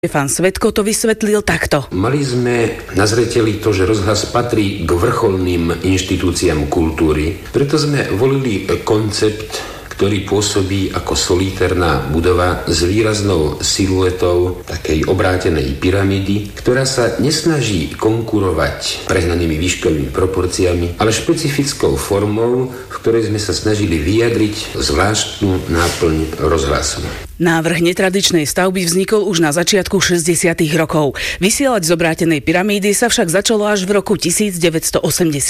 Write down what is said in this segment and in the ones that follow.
Štefan Svetko to vysvetlil takto. Mali sme na zreteli to, že rozhlas patrí k vrcholným inštitúciám kultúry. Preto sme volili koncept, ktorý pôsobí ako solitérna budova s výraznou siluetou takej obrátenej pyramidy, ktorá sa nesnaží konkurovať prehnanými výškovými proporciami, ale špecifickou formou, v ktorej sme sa snažili vyjadriť zvláštnu náplň rozhlasu. Návrh netradičnej stavby vznikol už na začiatku 60. rokov. Vysielať z obrátenej pyramídy sa však začalo až v roku 1985.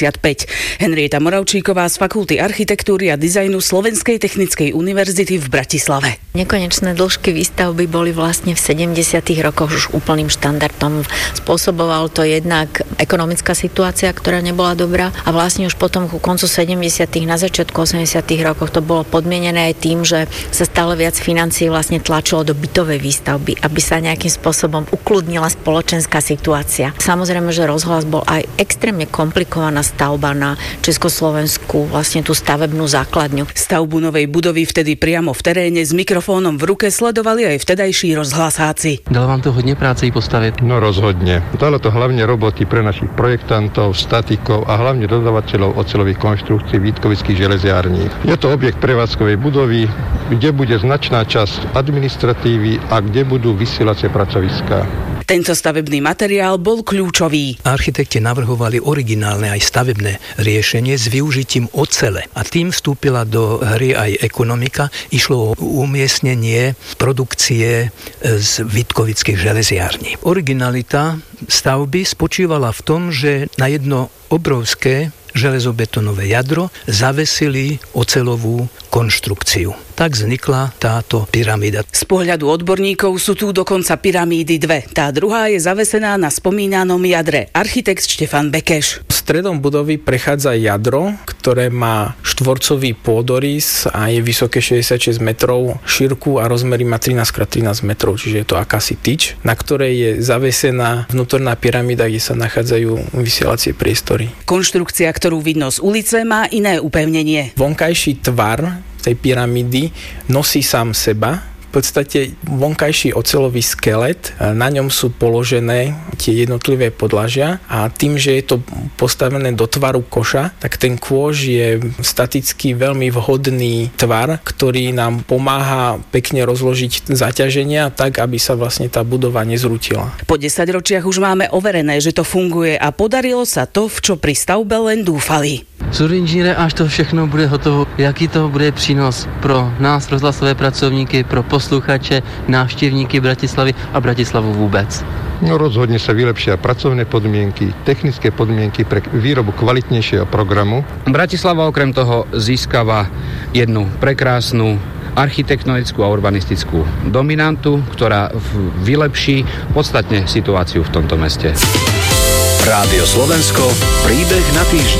Henrieta Moravčíková z Fakulty architektúry a dizajnu Slovenskej technickej univerzity v Bratislave. Nekonečné dĺžky výstavby boli vlastne v 70. rokoch už úplným štandardom. Spôsoboval to jednak ekonomická situácia, ktorá nebola dobrá, a vlastne už potom ku koncu 70. na začiatku 80. rokoch to bolo podmienené aj tým, že sa stále viac financií vlastne tlačilo do bytovej výstavby, aby sa nejakým spôsobom ukludnila spoločenská situácia. Samozrejme, že rozhlas bol aj extrémne komplikovaná stavba na Československu, vlastne tú stavebnú základňu. Stavbu novej budovy vtedy priamo v teréne s mikrofónom v ruke sledovali aj vtedajší rozhlasáci. Dalo vám to hodne práce i postaviť? No rozhodne. Dalo to hlavne roboty pre našich projektantov, statikov a hlavne dodávateľov oceľových konštrukcií Vítkovických železiarní. Je to objekt prevádzkovej budovy, kde bude značná časť administratívy a kde budú vysielacie pracoviská. Tento stavebný materiál bol kľúčový. Architekti navrhovali originálne aj stavebné riešenie s využitím ocele a tým vstúpila do hry aj ekonomika. Išlo o umiestnenie produkcie z Vítkovických železiarní. Originalita stavby spočívala v tom, že na jedno obrovské železobetonové jadro zavesili oceľovú konštrukciu. Tak vznikla táto pyramída. Z pohľadu odborníkov sú tu dokonca pyramídy dve. Tá druhá je zavesená na spomínanom jadre. Architekt Štefan Bekeš. Stredom budovy prechádza jadro, ktoré má štvorcový pôdorys a je vysoké 66 metrov, šírku a rozmery má 13x13 metrov, čiže je to akási tyč, na ktorej je zavesená vnútorná pyramída, kde sa nachádzajú vysielacie priestory. Konštrukcia, ktorú vidno z ulice, má iné upevnenie. Vonkajší tvar tej pyramídy nosí sám seba. V podstate vonkajší oceľový skelet, na ňom sú položené tie jednotlivé podlažia a tým, že je to postavené do tvaru koša, tak ten kôž je staticky veľmi vhodný tvar, ktorý nám pomáha pekne rozložiť zaťaženia tak, aby sa vlastne tá budova nezrútila. Po 10 ročiach už máme overené, že to funguje a podarilo sa to, v čo pri stavbe len dúfali. Súd inžiniere, až to všechno bude hotovo, jaký to bude přínos pro nás, rozhlasové pracovníky, pro posluchače, návštevníky Bratislavy a Bratislavu vôbec? No rozhodne sa vylepšia pracovné podmienky, technické podmienky pre výrobu kvalitnejšieho programu. Bratislava okrem toho získava jednu prekrásnu architektonickú a urbanistickú dominantu, ktorá vylepší podstatne situáciu v tomto meste. Rádio Slovensko, príbeh na týždeň.